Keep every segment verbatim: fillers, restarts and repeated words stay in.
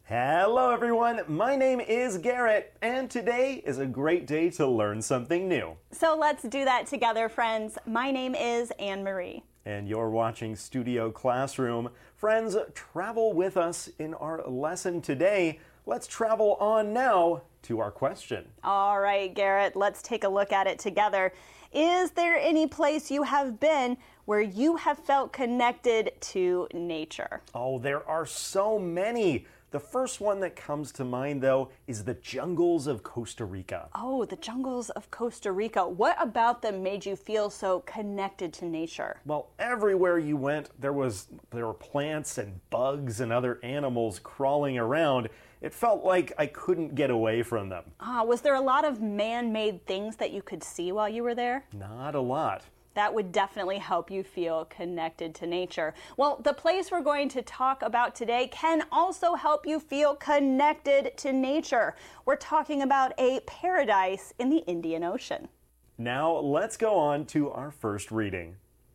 Hello everyone, my name is Garrett, and today is a great day to learn something new. So let's do that together, friends. My name is Anne-Marie. And you're watching Studio Classroom. Friends, travel with us in our lesson today. Let's travel on now to our question. All right, Garrett, let's take a look at it together. Is there any place you have been where you have felt connected to nature? Oh, there are so many. The first one that comes to mind, though, is the jungles of Costa Rica. Oh, the jungles of Costa Rica. What about them made you feel so connected to nature? Well, everywhere you went, there was there were plants and bugs and other animals crawling around. It felt like I couldn't get away from them. Ah, was there a lot of man-made things that you could see while you were there? Not a lot. That would definitely help you feel connected to nature. Well, the place we're going to talk about today can also help you feel connected to nature. We're talking about a paradise in the Indian Ocean. Now, let's go on to our first reading.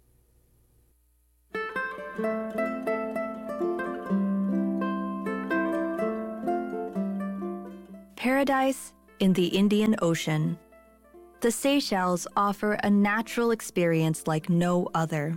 Paradise in the Indian Ocean. The Seychelles offer a natural experience like no other.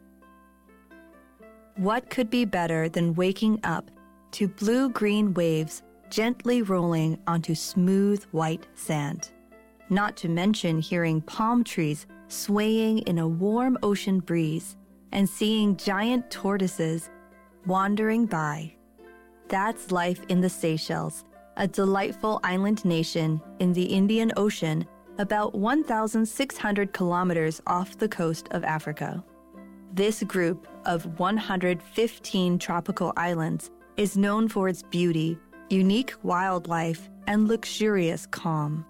What could be better than waking up to blue-green waves gently rolling onto smooth white sand? Not to mention hearing palm trees swaying in a warm ocean breeze and seeing giant tortoises wandering by. That's life in the Seychelles, a delightful island nation in the Indian Ocean about one thousand six hundred kilometers off the coast of Africa. This group of one hundred fifteen tropical islands is known for its beauty, unique wildlife, and luxurious calm.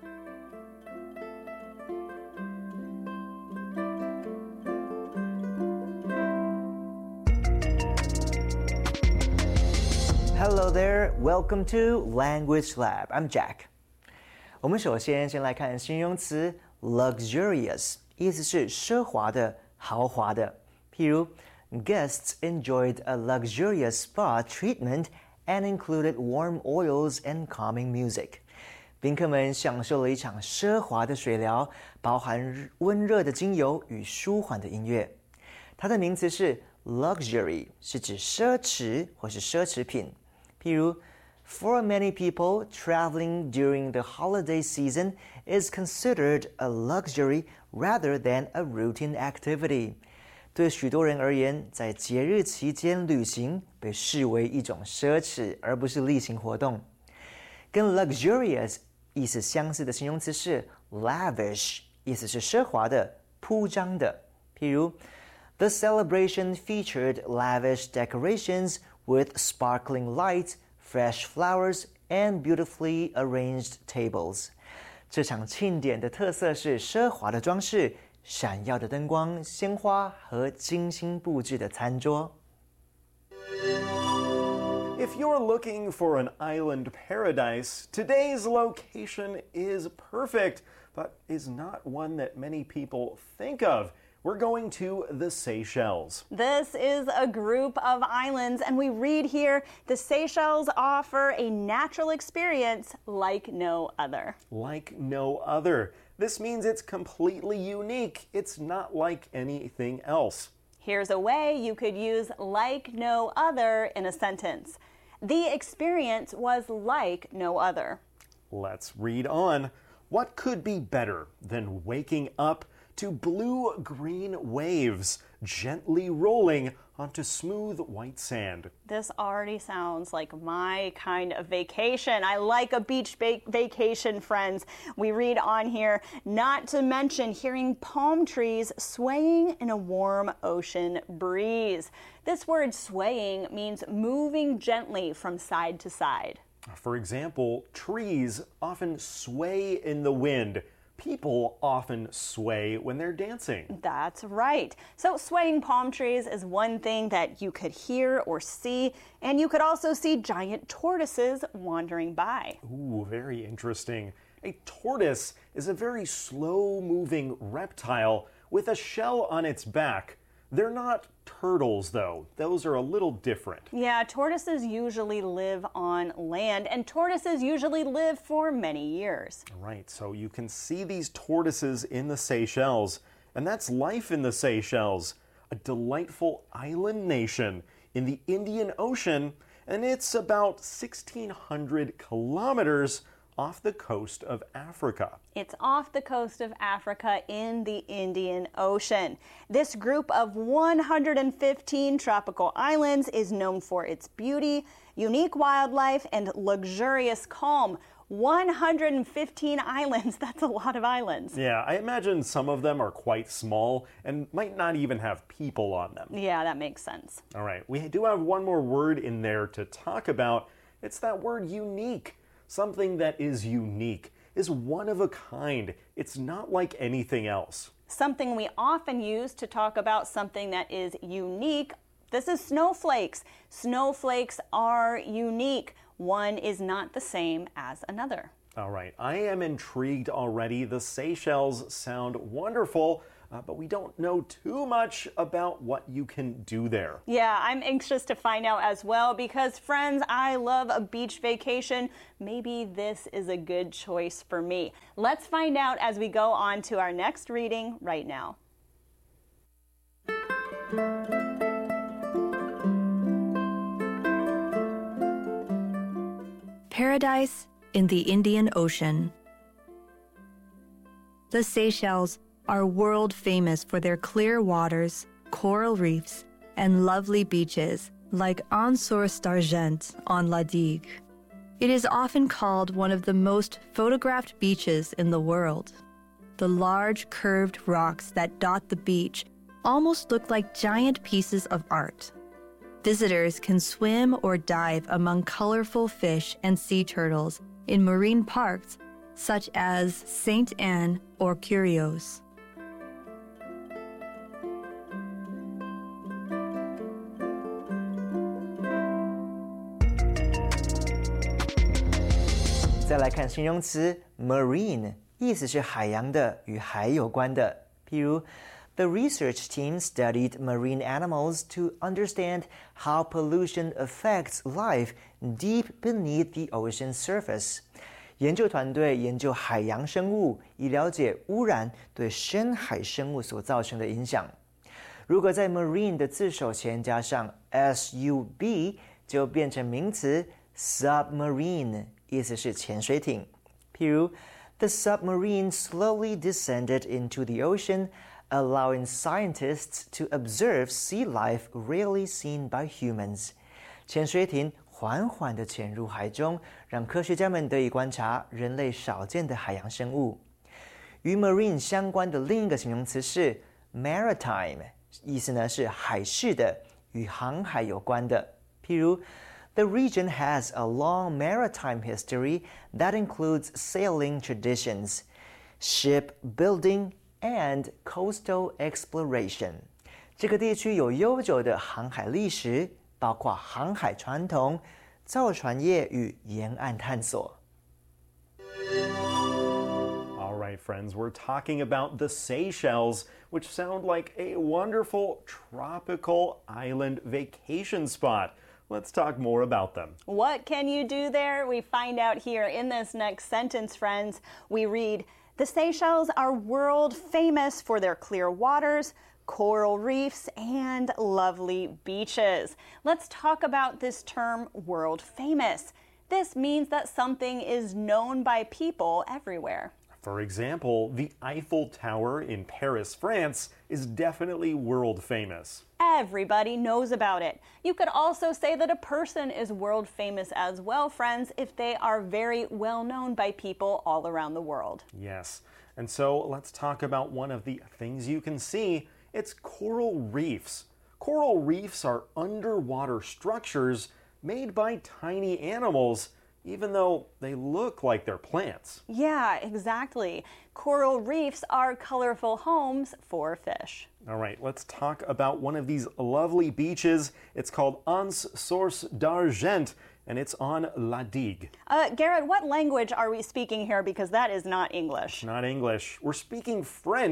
Hello there, welcome to Language Lab. I'm Jack. 我们首先先来看形容词 luxurious， 意思是奢华的、豪华的。譬如 guests enjoyed a luxurious spa treatment and included warm oils and calming music. 宾客们享受了一场奢华的水疗，包含温热的精油与舒缓的音乐。它的名词是 luxury， 是指奢侈或是奢侈品。譬如For many people, traveling during the holiday season is considered a luxury rather than a routine activity. 对许多人而言，在节日期间旅行被视为一种奢侈，而不是例行活动。跟 luxurious 意思相似的形容词是 lavish， 意思是奢华的、铺张的。譬如 The celebration featured lavish decorations with sparkling lights,Fresh flowers and beautifully arranged tables. 这场庆典的特色是奢华的装饰、闪耀的灯光、鲜花和精心布置的餐桌。 If you're looking for an island paradise, today's location is perfect, but is not one that many people think of.We're going to the Seychelles. This is a group of islands, and we read here, the Seychelles offer a natural experience like no other. Like no other. This means it's completely unique. It's not like anything else. Here's a way you could use like no other in a sentence. The experience was like no other. Let's read on. What could be better than waking up to blue-green waves gently rolling onto smooth white sand? This already sounds like my kind of vacation. I like a beach va- vacation, friends. We read on here, not to mention hearing palm trees swaying in a warm ocean breeze. This word swaying means moving gently from side to side. For example, trees often sway in the wind. People often sway when they're dancing. That's right. So swaying palm trees is one thing that you could hear or see, and you could also see giant tortoises wandering by. Ooh, very interesting. A tortoise is a very slow-moving reptile with a shell on its back. They're not turtles, though. Those are a little different. Yeah, tortoises usually live on land, and tortoises usually live for many years. Right, so you can see these tortoises in the Seychelles, and that's life in the Seychelles, a delightful island nation in the Indian Ocean, and it's about sixteen hundred kilometers off the coast of Africa. It's off the coast of Africa in the Indian Ocean. This group of one hundred fifteen tropical islands is known for its beauty, unique wildlife, and luxurious calm. one hundred fifteen islands, that's a lot of islands. Yeah, I imagine some of them are quite small and might not even have people on them. Yeah, that makes sense. All right, we do have one more word in there to talk about. It's that word unique. Something that is unique, is one of a kind. It's not like anything else. Something we often use to talk about something that is unique. This is snowflakes. Snowflakes are unique. One is not the same as another. All right, I am intrigued already. The Seychelles sound wonderful, uh, but we don't know too much about what you can do there. Yeah, I'm anxious to find out as well because, friends, I love a beach vacation. Maybe this is a good choice for me. Let's find out as we go on to our next reading right now. Paradise in the Indian Ocean. The Seychelles are world famous for their clear waters, coral reefs, and lovely beaches like En Source d'Argent on La Digue. It is often called one of the most photographed beaches in the world. The large curved rocks that dot the beach almost look like giant pieces of art. Visitors can swim or dive among colorful fish and sea turtles in marine parks such as Saint Anne or Curios. Marine 再来看形容词 marine， 意思是海洋的，与海有关的。譬如 The research team studied marine animals to understand how pollution affects life deep beneath the ocean surface. 研究团队研究海洋生物，以了解污染对深海生物所造成的影响。如果在 marine 的字首前加上 sub， 就变成名词 submarine， 意思是潜水艇。譬如 The submarine slowly descended into the ocean,allowing scientists to observe sea life rarely seen by humans. 潜水艇缓缓地潜入海中，让科学家们得以观察人类少见的海洋生物。与 marine 相关的另一个形容词是 maritime， 意思呢是海事的，与航海有关的。譬如 The region has a long maritime history that includes sailing traditions, shipbuilding,and coastal exploration. 这个地区有悠久的航海历史，包括航海传统、造船业与沿岸探索。 All right, friends, we're talking about the Seychelles, which sound like a wonderful tropical island vacation spot. Let's talk more about them. What can you do there? We find out here in this next sentence, friends. We read,The Seychelles are world famous for their clear waters, coral reefs, and lovely beaches. Let's talk about this term, world famous. This means that something is known by people everywhere. For example, the Eiffel Tower in Paris, France, is definitely world famous. Everybody knows about it. You could also say that a person is world famous as well, friends, if they are very well known by people all around the world. Yes. And so let's talk about one of the things you can see. It's coral reefs. Coral reefs are underwater structures made by tiny animals, even though they look like they're plants. Yeah, exactly. Coral reefs are colorful homes for fish. All right, let's talk about one of these lovely beaches. It's called En Source d'Argent, and it's on La Digue. Uh, Garrett, what language are we speaking here? Because that is not English. Not English. We're speaking French.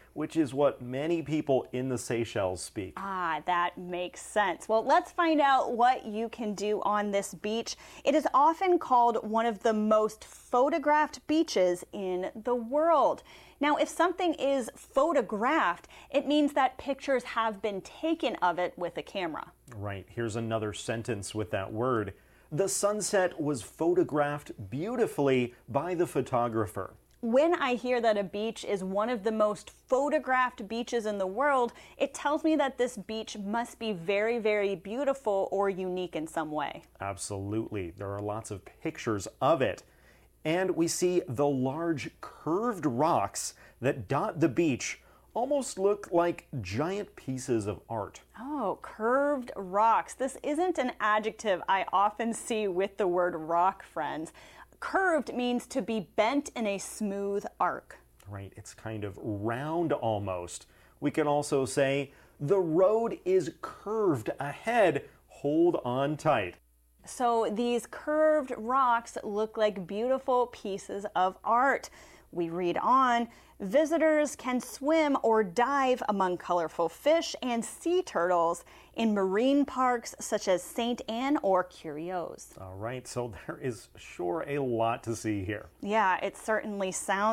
which is what many people in the Seychelles speak. Ah, that makes sense. Well, let's find out what you can do on this beach. It is often called one of the most photographed beaches in the world. Now, if something is photographed, it means that pictures have been taken of it with a camera. Right, here's another sentence with that word. The sunset was photographed beautifully by the photographer. When I hear that a beach is one of the most photographed beaches in the world, it tells me that this beach must be very, very beautiful or unique in some way. Absolutely. There are lots of pictures of it. And we see the large curved rocks that dot the beach almost look like giant pieces of art. Oh, curved rocks. This isn't an adjective I often see with the word rock, friends. Curved means to be bent in a smooth arc. Right, it's kind of round almost. We can also say, the road is curved ahead. Hold on tight. So these curved rocks look like beautiful pieces of art. We read on, visitors can swim or dive among colorful fish and sea turtles in marine parks such as Saint Anne or Curios. All right, so there is sure a lot to see here. Yeah, it certainly sounds